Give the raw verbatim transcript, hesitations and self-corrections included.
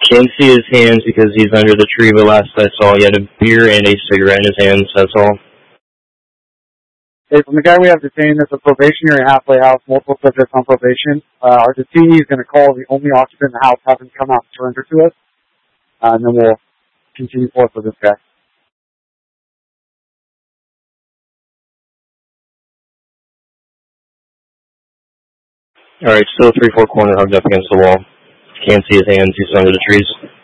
Can't see his hands because he's under the tree, but last I saw he had a beer and a cigarette in his hands, that's all. Hey, from the guy we have detained, that's a probationary halfway house, multiple subjects on probation. Uh, our detainee is going to call the only occupant in the house, have him come out and surrender to us, uh, and then we'll continue forth with this guy. Alright, still three four corner hugged up against the wall. Can't see his hands, he's under the trees.